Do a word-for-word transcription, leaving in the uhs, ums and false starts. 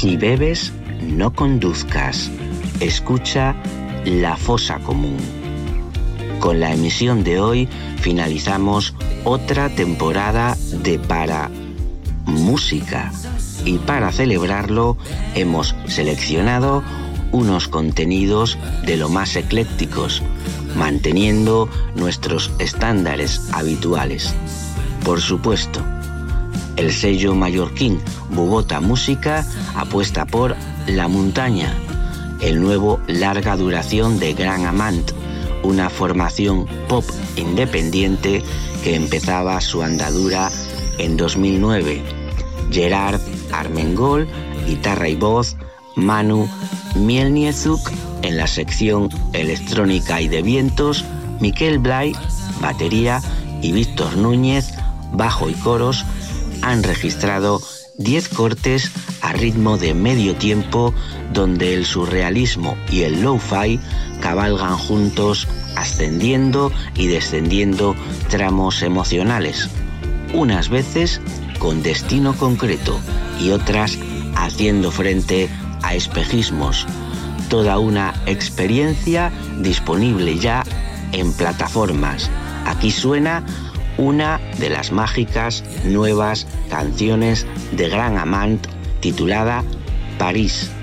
Si bebes, no conduzcas. Escucha La Fosa Común. Con la emisión de hoy finalizamos otra temporada de Para Música. Y para celebrarlo hemos seleccionado unos contenidos de lo más eclécticos, manteniendo nuestros estándares habituales. Por supuesto, el sello mallorquín Bogotá Música apuesta por La Montaña, el nuevo larga duración de Gran Amant, una formación pop independiente que empezaba su andadura en dos mil nueve. Gerard Armengol, guitarra y voz, Manu Mielniezuk en la sección electrónica y de vientos, Miquel Blay, batería, y Víctor Núñez, bajo y coros, han registrado diez cortes a ritmo de medio tiempo donde el surrealismo y el lo-fi cabalgan juntos, ascendiendo y descendiendo tramos emocionales, unas veces con destino concreto y otras haciendo frente a espejismos. Toda una experiencia disponible ya en plataformas. Aquí suena una de las mágicas nuevas canciones de Gran Amant titulada París.